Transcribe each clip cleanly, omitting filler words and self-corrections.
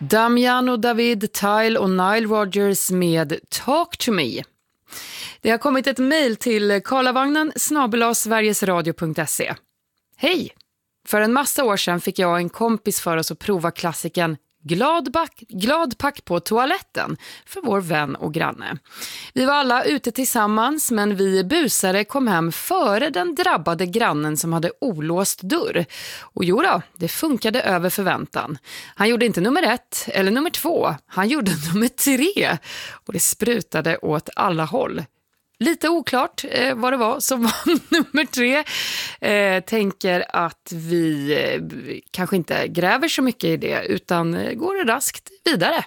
Damiano David, Tyle och Nile Rodgers med Talk to me. Det har kommit ett mejl till karlavagnen@sverigesradio.se. Hej! För en massa år sedan fick jag och en kompis för oss att prova klassiken Gladpack på toaletten för vår vän och granne. Vi var alla ute tillsammans, men vi busare kom hem före den drabbade grannen som hade olåst dörr. Och jo då, det funkade över förväntan. Han gjorde inte nummer 1 eller nummer 2, han gjorde nummer 3 och det sprutade åt alla håll. Lite oklart vad det var som var nummer 3. Tänker att vi kanske inte gräver så mycket i det utan går raskt vidare.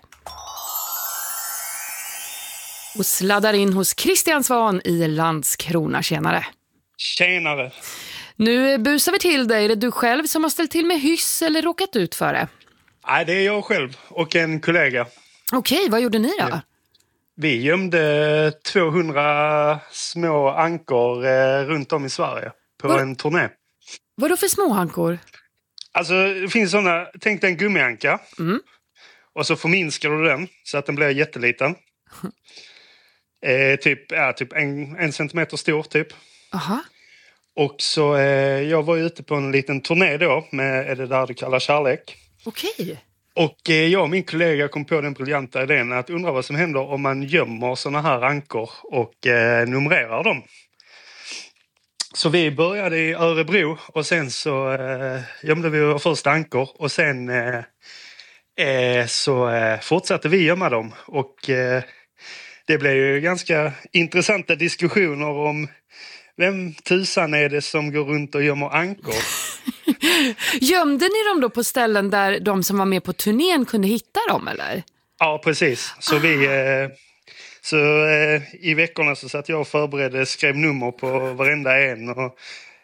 Och sladdar in hos Christian Svan i Landskrona. Tjenare. Tjenare. Nu busar vi till dig. Är det du själv som har ställt till med hyss eller råkat ut för det? Nej, det är jag själv och en kollega. Okej, vad gjorde ni då? Ja. Vi gömde 200 små ankor runt om i Sverige på en turné. Vad då för små ankor? Alltså, det finns sådana, tänk dig en gummianka. Mm. Och så förminskar du den så att den blir jätteliten. Typ en centimeter stor typ. Aha. Och så jag var ute på en liten turné då med Är det där du kallar kärlek. Okej. Och jag och min kollega kom på den briljanta idén att undra vad som händer om man gömmer såna här ankor och numrerar dem. Så vi började i Örebro och sen så gömde vi vår första ankor och sen så fortsatte vi gömma dem. Och det blev ju ganska intressanta diskussioner om vem tusan är det som går runt och gömmer ankor. Gömde ni dem då på ställen där de som var med på turnén kunde hitta dem, eller? Ja, precis. Så i veckorna så satt jag och förberedde, skrev nummer på varenda en. Och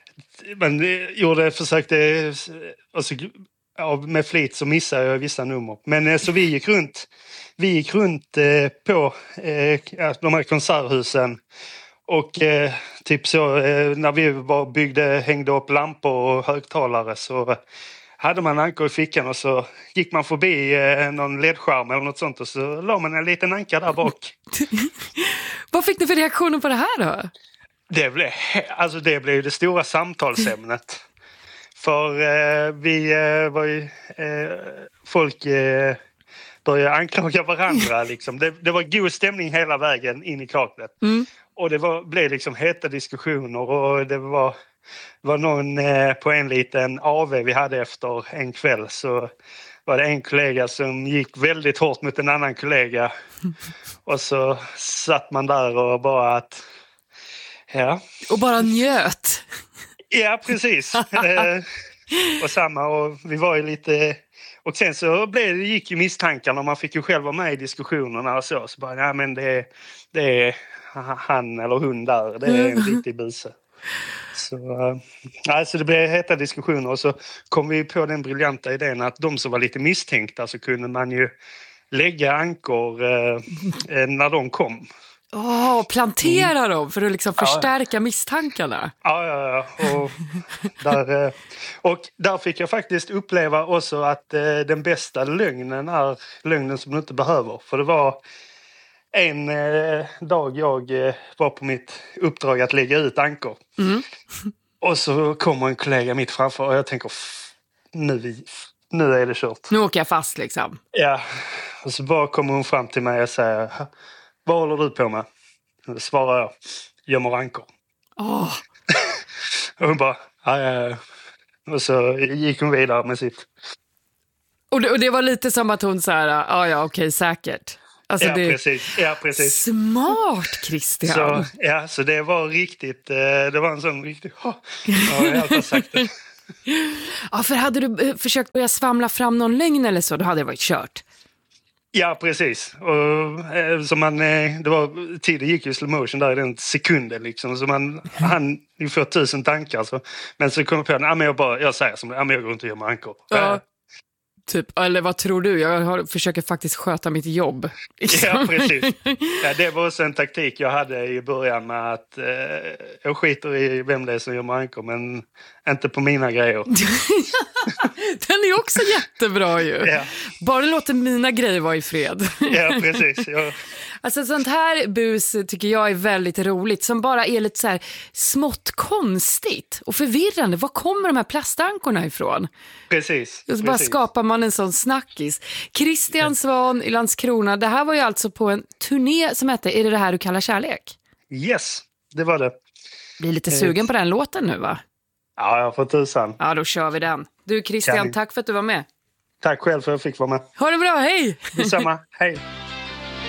försökte, och så, med flit så missade jag vissa nummer. Men så vi gick runt på de här konserthusen. Och typ så när vi hängde upp lampor och högtalare så hade man ankor i fickan och så gick man förbi någon ledskärm eller något sånt och så la man en liten anka där bak. Vad fick ni för reaktioner på det här då? Det blev det stora samtalsämnet. För folk började anklaga varandra liksom. Det var god stämning hela vägen in i kaklet. Mm. Och det blev liksom heta diskussioner och det var någon på en liten AV vi hade efter en kväll så var det en kollega som gick väldigt hårt mot en annan kollega. Och så satt man där och bara Och bara njöt. Ja, precis. och vi var ju lite... Och sen så gick ju misstankarna och man fick ju själv vara med i diskussionerna och så bara, nej men det är han eller hon där, det är en riktig buse. Så det blev heta diskussioner och så kom vi på den briljanta idén att de som var lite misstänkta så kunde man ju lägga ankor när de kom. Plantera dem för att liksom förstärka misstankarna. Ja. Och där fick jag faktiskt uppleva också att den bästa lögnen är lögnen som du inte behöver. För det var en dag jag var på mitt uppdrag att lägga ut ankor. Mm. Och så kommer en kollega mitt framför och jag tänker nu är det kört. Nu åker jag fast liksom. Ja, och så bara kommer hon fram till mig och säger, vad håller du på med? Och då svarar jag, gömmer ankor. Och hon bara, ja. Och så gick hon vidare med sitt. Och det var lite som att hon sa, okej, säkert. Alltså precis. Smart, Christian. Så det var riktigt, det var en sån riktigt, jag har sagt det. Ja, för hade du försökt börja svamla fram någon lögn eller så, då hade det varit kört. Ja, precis. Och tiden gick ju slow motion där i den sekunden liksom. Så han får 1000 tankar. Så. Men så kom jag på, jag säger som det, jag går inte och gör ankor. Ja. Typ, eller vad tror du? Försöker faktiskt sköta mitt jobb. Ja, precis. Ja, det var också en taktik jag hade i början med att jag skiter i vem det är som gör mankor, men inte på mina grejer. Den är också jättebra ju. Ja. Bara låter mina grejer vara i fred. Ja, precis. Ja. Alltså sånt här bus tycker jag är väldigt roligt, som bara är lite så här smått konstigt och förvirrande. Var kommer de här plastankorna ifrån? Precis. Och så bara skapar man en sån snackis. Christian Svahn i Landskrona, det här var ju alltså på en turné som hette Är det här du kallar kärlek? Yes, det var det. Blir lite sugen på den låten nu, va? Ja, jag får tusan. Ja, då kör vi den. Du Christian, tack för att du var med. Tack själv för att jag fick vara med. Ha det bra, hej! Detsamma, hej.